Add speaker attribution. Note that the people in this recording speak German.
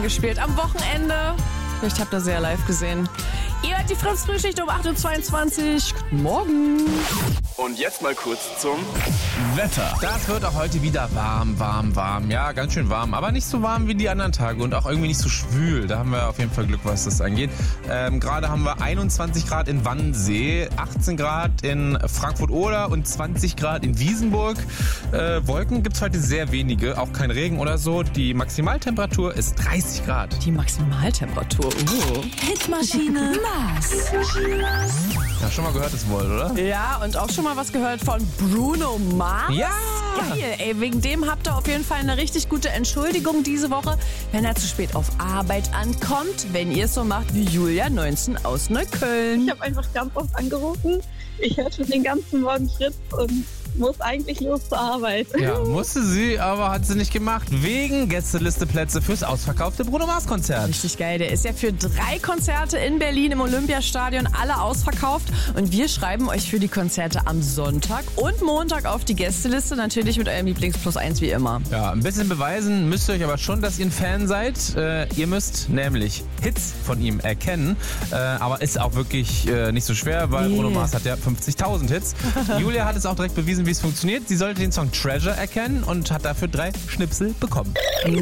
Speaker 1: gespielt am Wochenende. Vielleicht habt ihr sie ja live gesehen. Ihr hört die Fritz-Frühschicht um 8.22 Uhr. Guten Morgen.
Speaker 2: Und jetzt mal kurz zum
Speaker 3: Wetter. Das wird auch heute wieder warm. Ja, ganz schön warm. Aber nicht so warm wie die anderen Tage und auch irgendwie nicht so schwül. Da haben wir auf jeden Fall Glück, was das angeht. Gerade haben wir 21 Grad in Wannsee, 18 Grad in Frankfurt-Oder und 20 Grad in Wiesenburg. Wolken gibt es heute sehr wenige, auch kein Regen oder so. Die Maximaltemperatur ist 30 Grad.
Speaker 1: Die Maximaltemperatur.
Speaker 4: Hitmaschine Mars.
Speaker 3: Ja, schon mal gehört das wohl, oder?
Speaker 1: Ja, und auch schon mal was gehört von Bruno Mars.
Speaker 3: Ja!
Speaker 1: Geil, ey, wegen dem habt ihr auf jeden Fall eine richtig gute Entschuldigung diese Woche, wenn er zu spät auf Arbeit ankommt, wenn ihr es so macht wie Julia 19 aus Neukölln.
Speaker 5: Ich habe einfach ganz oft angerufen. Ich höre schon den ganzen Morgen Fritz und muss eigentlich los zur Arbeit.
Speaker 3: Ja, musste sie, aber hat sie nicht gemacht. Wegen Gästelisteplätze fürs ausverkaufte Bruno Mars Konzert.
Speaker 1: Richtig geil, der ist ja für 3 Konzerte in Berlin im Olympiastadion alle ausverkauft und wir schreiben euch für die Konzerte am Sonntag und Montag auf die Gästeliste, natürlich mit eurem Lieblings+1 wie immer.
Speaker 3: Ja, ein bisschen beweisen müsst ihr euch aber schon, dass ihr ein Fan seid. Ihr müsst nämlich Hits von ihm erkennen, aber ist auch wirklich nicht so schwer, weil Bruno Mars hat ja 50.000 Hits. Julia hat es auch direkt bewiesen, wie es funktioniert. Sie sollte den Song Treasure erkennen und hat dafür 3 Schnipsel bekommen.